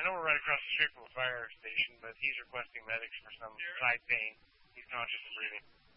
I know we're right across the street from a fire station, but he's requesting medics for some side pain. He's conscious and breathing.